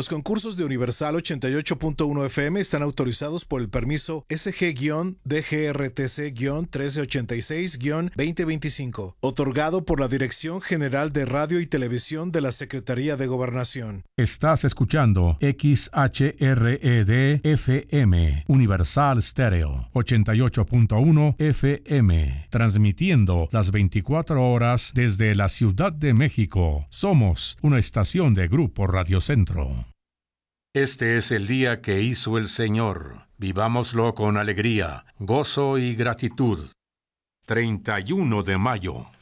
Los concursos de Universal 88.1 FM están autorizados por el permiso SG-DGRTC-1386-2025, otorgado por la Dirección General de Radio y Televisión de la Secretaría de Gobernación. Estás escuchando XHRED-FM, Universal Stereo, 88.1 FM, transmitiendo las 24 horas desde la Ciudad de México. Somos una estación de Grupo Radio Centro. Este es el día que hizo el Señor. Vivámoslo con alegría, gozo y gratitud. 31 de mayo.